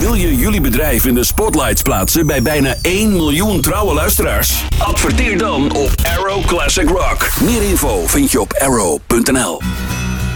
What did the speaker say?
Wil je jullie bedrijf in de spotlights plaatsen bij bijna 1 miljoen trouwe luisteraars? Adverteer dan op Arrow Classic Rock. Meer info vind je op arrow.nl.